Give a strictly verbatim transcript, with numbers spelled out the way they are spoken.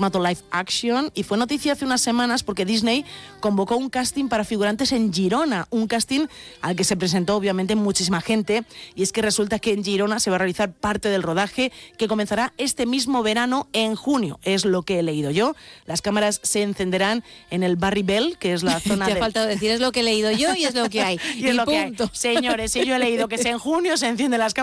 formato live action, y fue noticia hace unas semanas porque Disney convocó un casting para figurantes en Girona, un casting al que se presentó obviamente muchísima gente, y es que resulta que en Girona se va a realizar parte del rodaje que comenzará este mismo verano en junio, es lo que he leído yo. Las cámaras se encenderán en el Barri Bell, que es la zona Te de... ha faltado decir, es lo que he leído yo y es lo que hay. y es y lo punto. que hay. Señores, si yo he leído que es en junio, se encienden las cámaras